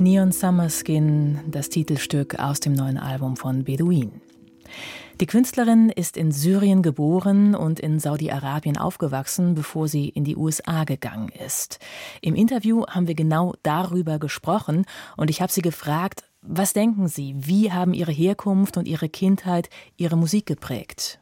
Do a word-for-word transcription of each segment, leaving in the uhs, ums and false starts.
Neon Summer Skin, das Titelstück aus dem neuen Album von Bedouin. Die Künstlerin ist in Syrien geboren und in Saudi-Arabien aufgewachsen, bevor sie in die U S A gegangen ist. Im Interview haben wir genau darüber gesprochen und ich habe sie gefragt, was denken Sie, wie haben Ihre Herkunft und Ihre Kindheit Ihre Musik geprägt?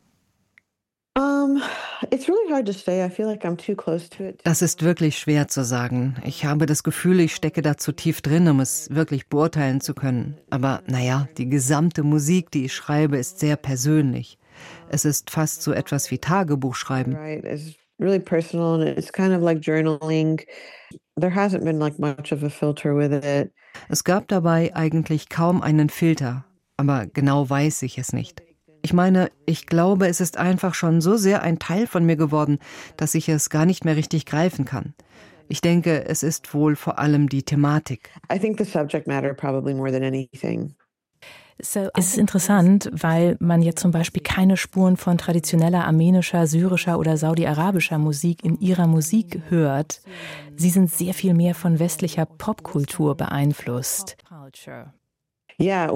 Das ist wirklich schwer zu sagen. Ich habe das Gefühl, ich stecke da zu tief drin, um es wirklich beurteilen zu können. Aber naja, die gesamte Musik, die ich schreibe, ist sehr persönlich. Es ist fast so etwas wie Tagebuchschreiben. Really personal and it's kind of like journaling. There hasn't been like much of a filter with it. Es gab dabei eigentlich kaum einen Filter, aber genau weiß ich es nicht. Ich meine, ich glaube, es ist einfach schon so sehr ein Teil von mir geworden, dass ich es gar nicht mehr richtig greifen kann. Ich denke, es ist wohl vor allem die Thematik. I think the subject matter probably more than anything. Es ist interessant, weil man jetzt zum Beispiel keine Spuren von traditioneller armenischer, syrischer oder saudi-arabischer Musik in ihrer Musik hört. Sie sind sehr viel mehr von westlicher Popkultur beeinflusst. Ja,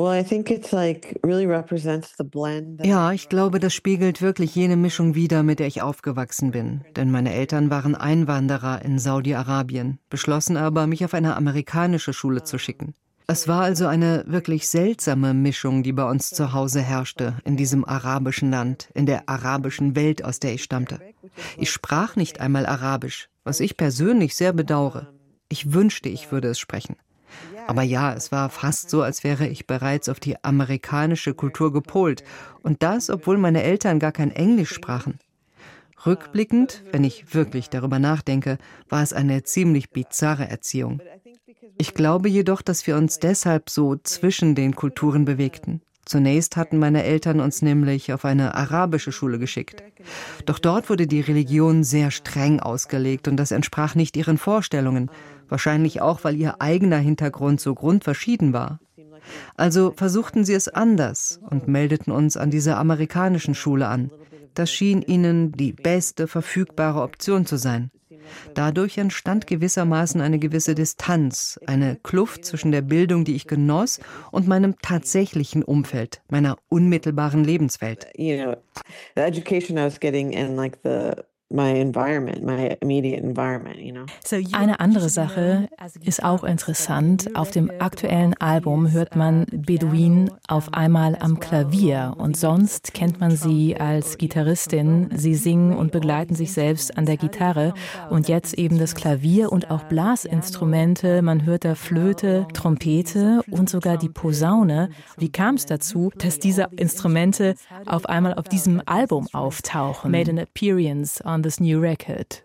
ich glaube, das spiegelt wirklich jene Mischung wider, mit der ich aufgewachsen bin. Denn meine Eltern waren Einwanderer in Saudi-Arabien, beschlossen aber, mich auf eine amerikanische Schule zu schicken. Es war also eine wirklich seltsame Mischung, die bei uns zu Hause herrschte, in diesem arabischen Land, in der arabischen Welt, aus der ich stammte. Ich sprach nicht einmal Arabisch, was ich persönlich sehr bedauere. Ich wünschte, ich würde es sprechen. Aber ja, es war fast so, als wäre ich bereits auf die amerikanische Kultur gepolt. Und das, obwohl meine Eltern gar kein Englisch sprachen. Rückblickend, wenn ich wirklich darüber nachdenke, war es eine ziemlich bizarre Erziehung. Ich glaube jedoch, dass wir uns deshalb so zwischen den Kulturen bewegten. Zunächst hatten meine Eltern uns nämlich auf eine arabische Schule geschickt. Doch dort wurde die Religion sehr streng ausgelegt und das entsprach nicht ihren Vorstellungen. Wahrscheinlich auch, weil ihr eigener Hintergrund so grundverschieden war. Also versuchten sie es anders und meldeten uns an dieser amerikanischen Schule an. Das schien ihnen die beste verfügbare Option zu sein. Dadurch entstand gewissermaßen eine gewisse Distanz, eine Kluft zwischen der Bildung, die ich genoss, und meinem tatsächlichen Umfeld, meiner unmittelbaren Lebenswelt. You know, the education I was getting and like the my environment, my immediate environment, you know. Eine andere Sache ist auch interessant. Auf dem aktuellen Album hört man Bedouin auf einmal am Klavier und sonst kennt man sie als Gitarristin. Sie singen und begleiten sich selbst an der Gitarre und jetzt eben das Klavier und auch Blasinstrumente. Man hört da Flöte, Trompete und sogar die Posaune. Wie kam es dazu, dass diese Instrumente auf einmal auf diesem Album auftauchen? Made an appearance on this new record.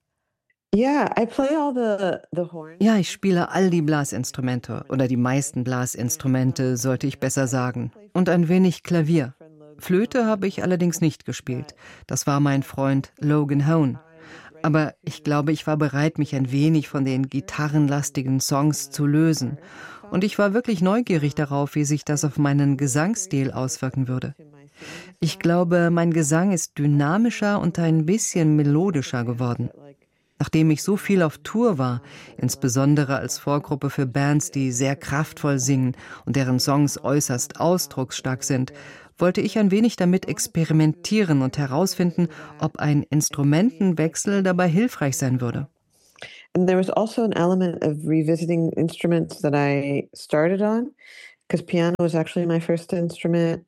Yeah, I play all the the horns. Ja, ich spiele all die Blasinstrumente oder die meisten Blasinstrumente, sollte ich besser sagen, und ein wenig Klavier. Flöte habe ich allerdings nicht gespielt. Das war mein Freund Logan Hone. Aber ich glaube, ich war bereit, mich ein wenig von den gitarrenlastigen Songs zu lösen. Und ich war wirklich neugierig darauf, wie sich das auf meinen Gesangsstil auswirken würde. Ich glaube, mein Gesang ist dynamischer und ein bisschen melodischer geworden. Nachdem ich so viel auf Tour war, insbesondere als Vorgruppe für Bands, die sehr kraftvoll singen und deren Songs äußerst ausdrucksstark sind, wollte ich ein wenig damit experimentieren und herausfinden, ob ein Instrumentenwechsel dabei hilfreich sein würde. And there was also an element of revisiting instruments that I started on, because piano was actually my first instrument.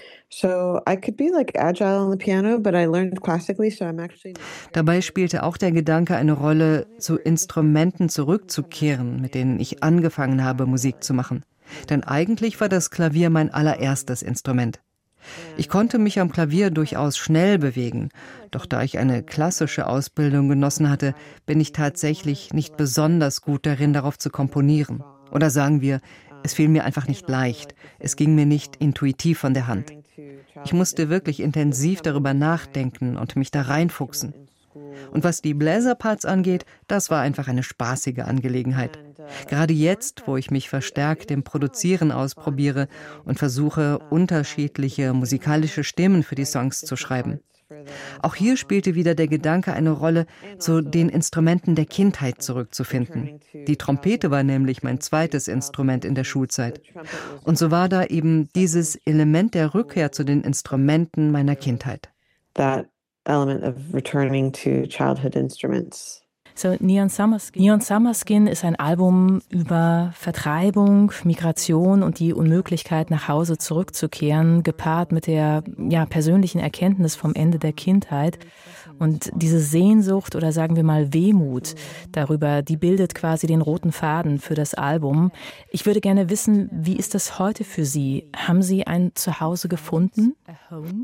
So I could be like agile on the piano, but I learned classically, so I'm actually. Dabei spielte auch der Gedanke eine Rolle, zu Instrumenten zurückzukehren, mit denen ich angefangen habe, Musik zu machen. Denn eigentlich war das Klavier mein allererstes Instrument. Ich konnte mich am Klavier durchaus schnell bewegen, doch da ich eine klassische Ausbildung genossen hatte, bin ich tatsächlich nicht besonders gut darin, darauf zu komponieren. Oder sagen wir, es fiel mir einfach nicht leicht, es ging mir nicht intuitiv von der Hand. Ich musste wirklich intensiv darüber nachdenken und mich da reinfuchsen. Und was die Bläserparts angeht, das war einfach eine spaßige Angelegenheit. Gerade jetzt, wo ich mich verstärkt im Produzieren ausprobiere und versuche, unterschiedliche musikalische Stimmen für die Songs zu schreiben. Auch hier spielte wieder der Gedanke eine Rolle, zu den Instrumenten der Kindheit zurückzufinden. Die Trompete war nämlich mein zweites Instrument in der Schulzeit. Und so war da eben dieses Element der Rückkehr zu den Instrumenten meiner Kindheit. That element of returning to childhood instruments. So, Neon Summer Skin. Neon Summer Skin ist ein Album über Vertreibung, Migration und die Unmöglichkeit, nach Hause zurückzukehren, gepaart mit der ja, persönlichen Erkenntnis vom Ende der Kindheit. Und diese Sehnsucht oder sagen wir mal Wehmut darüber, die bildet quasi den roten Faden für das Album. Ich würde gerne wissen, wie ist das heute für Sie? Haben Sie ein Zuhause gefunden? A home?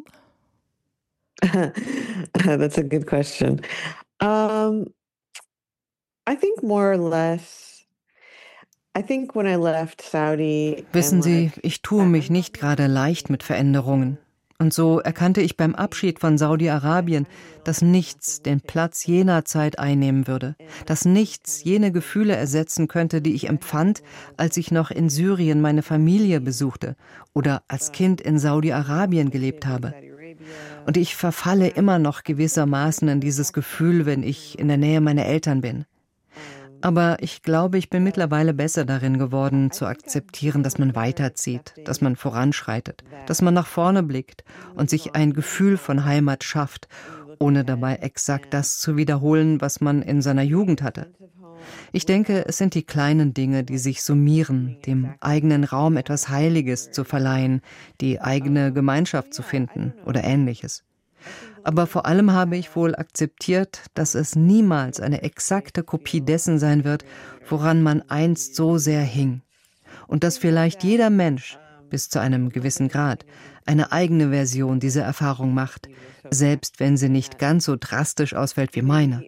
That's a good question. Um, I think more or less. I think when I left Saudi. Wissen Sie, ich tue mich nicht gerade leicht mit Veränderungen. Und so erkannte ich beim Abschied von Saudi-Arabien, dass nichts den Platz jener Zeit einnehmen würde, dass nichts jene Gefühle ersetzen könnte, die ich empfand, als ich noch in Syrien meine Familie besuchte oder als Kind in Saudi-Arabien gelebt habe. Und ich verfalle immer noch gewissermaßen in dieses Gefühl, wenn ich in der Nähe meiner Eltern bin. Aber ich glaube, ich bin mittlerweile besser darin geworden, zu akzeptieren, dass man weiterzieht, dass man voranschreitet, dass man nach vorne blickt und sich ein Gefühl von Heimat schafft, ohne dabei exakt das zu wiederholen, was man in seiner Jugend hatte. Ich denke, es sind die kleinen Dinge, die sich summieren, dem eigenen Raum etwas Heiliges zu verleihen, die eigene Gemeinschaft zu finden oder Ähnliches. Aber vor allem habe ich wohl akzeptiert, dass es niemals eine exakte Kopie dessen sein wird, woran man einst so sehr hing. Und dass vielleicht jeder Mensch, bis zu einem gewissen Grad, eine eigene Version dieser Erfahrung macht, selbst wenn sie nicht ganz so drastisch ausfällt wie meine.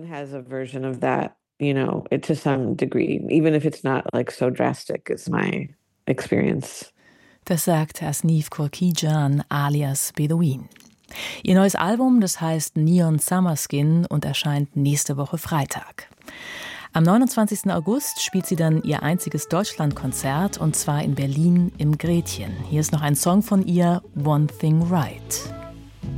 You know, it to some degree, even if it's not like so drastic as my experience. Das sagt Asnif Korkijan alias Bedouin. Ihr neues Album, das heißt Neon Summer Skin und erscheint nächste Woche Freitag. Am neunundzwanzigsten August spielt sie dann ihr einziges Deutschlandkonzert und zwar in Berlin im Gretchen. Hier ist noch ein Song von ihr, One Thing Right.